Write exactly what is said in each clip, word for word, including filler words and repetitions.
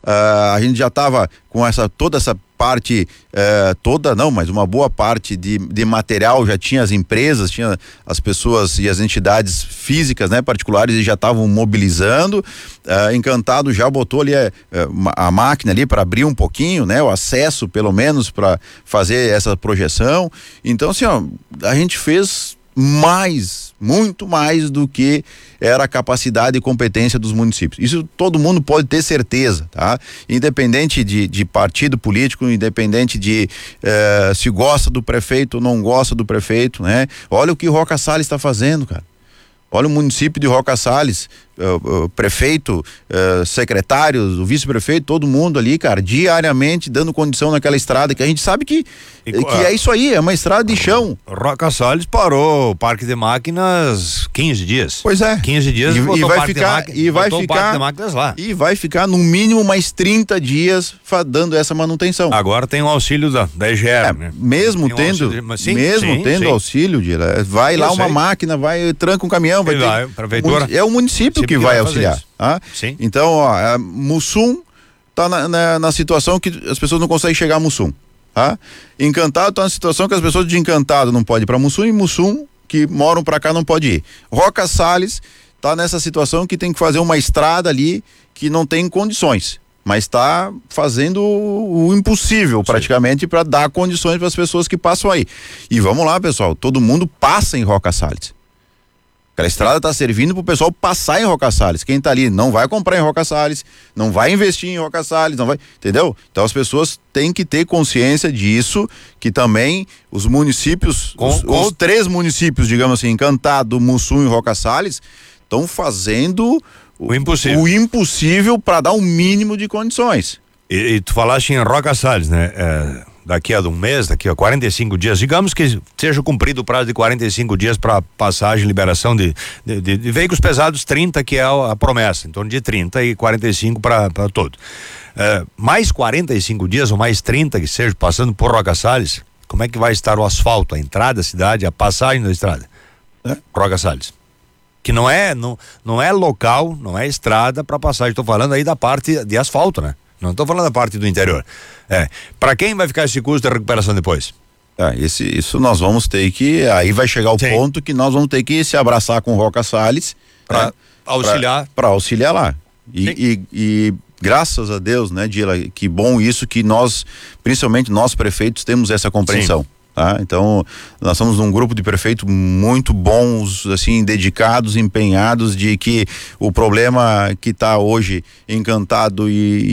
uh, a gente já estava com essa toda essa parte, uh, toda não, mas uma boa parte de, de material, já tinha as empresas, tinha as pessoas e as entidades físicas, né, particulares, e já estavam mobilizando. Uh, Encantado já botou ali a, a máquina ali para abrir um pouquinho, né, o acesso pelo menos para fazer essa projeção. Então assim, ó, a gente fez mais, muito mais do que era a capacidade e competência dos municípios. Isso todo mundo pode ter certeza, tá? Independente de, de partido político, independente de eh, se gosta do prefeito ou não gosta do prefeito, né? Olha o que Roca Sales está fazendo, cara. Olha o município de Roca Sales, uh, uh, prefeito, uh, secretários, o vice-prefeito, todo mundo ali, cara, diariamente dando condição naquela estrada, que a gente sabe que, e, que é isso aí, é uma estrada de chão. Roca Sales parou o parque de máquinas quinze dias. Pois é. quinze dias e, e vai ficar e vai ficar de máquinas lá. E vai ficar no mínimo mais trinta dias dando essa manutenção. Agora tem o auxílio da, da E G R, é, né? Mesmo tem tendo, auxílio, sim, mesmo sim, tendo sim. auxílio, de, vai Eu lá uma sei. máquina, vai, tranca um caminhão, vai, vai ter, prefeitura. é o município que, que vai, vai auxiliar. Ah? Sim. Então, ó, a Mussum tá na, na, na situação que as pessoas não conseguem chegar a Mussum. Tá? Encantado tá na situação que as pessoas de Encantado não podem ir para Mussum, e Mussum que moram para cá não pode ir. Roca Sales tá nessa situação que tem que fazer uma estrada ali que não tem condições, mas está fazendo o, o impossível, sim, praticamente, para dar condições para as pessoas que passam aí. E vamos lá, pessoal, todo mundo passa em Roca Sales. Aquela estrada está servindo para o pessoal passar em Roca Sales. Quem está ali não vai comprar em Roca Sales, não vai investir em Roca Sales, não vai, entendeu? Então as pessoas têm que ter consciência disso, que também os municípios, com, os, com... os três municípios, digamos assim, Encantado, Mussum e Roca Sales, estão fazendo o impossível, o impossível para dar um mínimo de condições. E, e tu falaste em Roca Sales, né? É... Daqui a um mês, daqui a quarenta e cinco dias, digamos que seja cumprido o prazo de quarenta e cinco dias para passagem e liberação de, de, de, de veículos pesados, trinta, que é a, a promessa, em torno de trinta e quarenta e cinco para todo. É, mais quarenta e cinco dias ou mais trinta que seja, passando por Roca Sales, como é que vai estar o asfalto, a entrada da cidade, a passagem da estrada? É? Roca Sales. Que não é, não, não é local, não é estrada para passagem, estou falando aí da parte de asfalto, né? Não estou falando da parte do interior. É. Para quem vai ficar esse custo de recuperação depois? É, esse, isso nós vamos ter que. Aí vai chegar o Sim. ponto que nós vamos ter que se abraçar com Roca Sales para né, auxiliar. Para auxiliar lá. E, e, e graças a Deus, né, Dila, que bom isso que nós, principalmente nós prefeitos, temos essa compreensão. Sim. Tá? Então, nós somos um grupo de prefeitos muito bons, assim, dedicados, empenhados, de que o problema que está hoje Encantado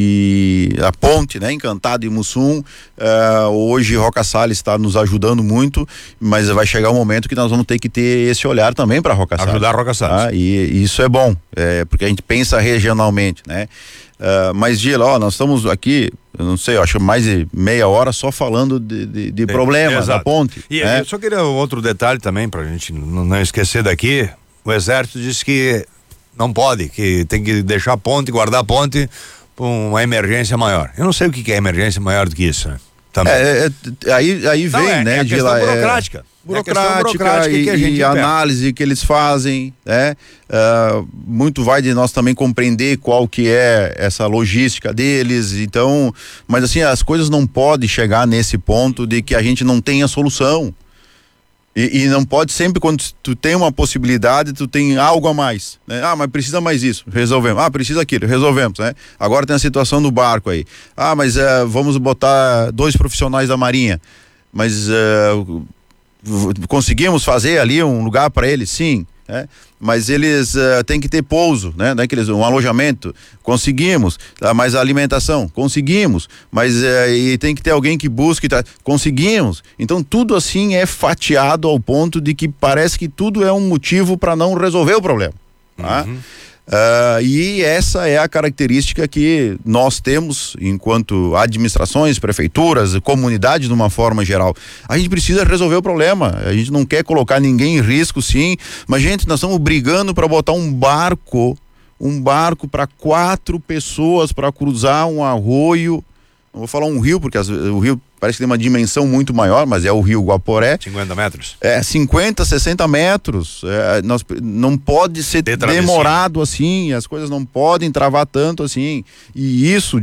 e, e a ponte, né? Encantado e Mussum, uh, hoje Roca Sales está nos ajudando muito, mas vai chegar um momento que nós vamos ter que ter esse olhar também para Roca Sales. Ajudar a Roca Sales. Tá? E, e isso é bom, é, porque a gente pensa regionalmente, né? Uh, mas, Gila, ó, nós estamos aqui, eu não sei, eu acho mais de meia hora só falando de, de, de é, problemas da ponte. E né? eu só queria outro detalhe também, pra gente não, não esquecer daqui. O Exército disse que não pode, que tem que deixar a ponte, guardar a ponte para uma emergência maior. Eu não sei o que é emergência maior do que isso, né? Também. É, é, aí, aí vem, não, é, né, é a de questão lá, burocrática. É, burocrática, burocrática e, que a gente e análise que eles fazem, né? Uh, muito vai de nós também compreender qual que é essa logística deles, então, mas assim, as coisas não podem chegar nesse ponto de que a gente não tenha solução. E, e não pode sempre, quando tu tem uma possibilidade, tu tem algo a mais, né? Ah, mas precisa mais isso, resolvemos. Ah, precisa aquilo, resolvemos, né? Agora tem a situação do barco aí. Ah, mas uh, vamos botar dois profissionais da Marinha, mas uh, conseguimos fazer ali um lugar para eles, sim, né? Mas eles uh, têm que ter pouso, né? Daqueles, um alojamento, conseguimos, tá? Mas a alimentação, conseguimos, mas uh, e tem que ter alguém que busque, tá? Conseguimos. Então tudo assim é fatiado ao ponto de que parece que tudo é um motivo para não resolver o problema, tá? Uhum. Uh, e essa é a característica que nós temos enquanto administrações, prefeituras, comunidade de uma forma geral. A gente precisa resolver o problema, a gente não quer colocar ninguém em risco, sim, mas gente, nós estamos brigando para botar um barco, um barco para quatro pessoas para cruzar um arroio, não vou falar um rio, porque as, o rio parece que tem uma dimensão muito maior, mas é o rio Guaporé. cinquenta metros. É, cinquenta, sessenta metros. É, nós, não pode ser de demorado assim, as coisas não podem travar tanto assim. E isso